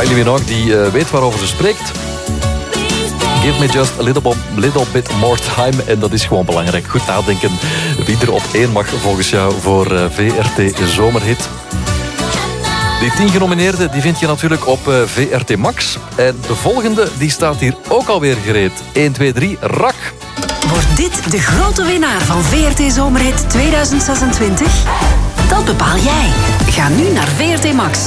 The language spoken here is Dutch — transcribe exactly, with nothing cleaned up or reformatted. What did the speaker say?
Kylie Minogue die uh, weet waarover ze spreekt. Give me just a little, bo- little bit more time. En dat is gewoon belangrijk. Goed nadenken wie er op één mag volgens jou voor uh, V R T Zomerhit. Die tien genomineerden die vind je natuurlijk op uh, V R T Max. En de volgende die staat hier ook alweer gereed. één, twee, drie, rak. Wordt dit de grote winnaar van V R T Zomerhit tweeduizend zesentwintig? Dat bepaal jij. Ga nu naar V R T Max.